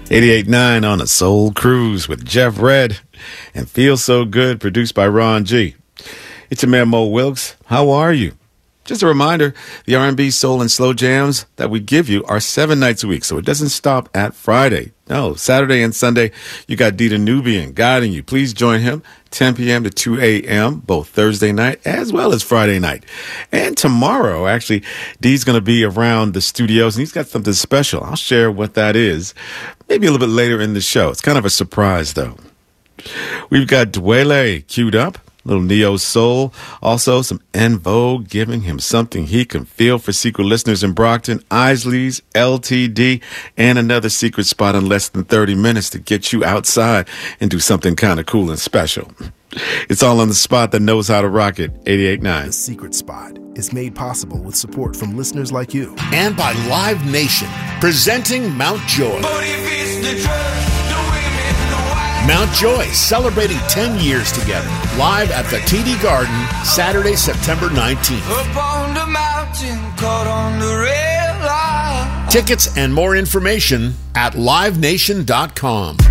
88.9 on a Soul Cruise with Jeff Redd and Feel So Good, produced by Ron G. It's your man Mo Wilkes. How are you? Just a reminder, the R&B, soul, and slow jams that we give you are 7 nights a week, so it doesn't stop at Friday. No, Saturday and Sunday, you got Dita Nubian guiding you. Please join him 10 p.m. to 2 a.m., both Thursday night as well as Friday night. And tomorrow, actually, D's going to be around the studios, and he's got something special. I'll share what that is maybe a little bit later in the show. It's kind of a surprise, though. We've got Dwele queued up. Little neo soul. Also, some En Vogue giving him something he can feel for secret listeners in Brockton. Isley's, LTD, and another secret spot in less than 30 minutes to get you outside and do something kind of cool and special. It's all on the spot that knows how to rock it. 88.9. The Secret Spot is made possible with support from listeners like you. And by Live Nation, presenting Mount Joy. Mount Joy, celebrating 10 years together. Live at the TD Garden, Saturday, September 19th. Up on the mountain, caught on the red line. Tickets and more information at livenation.com.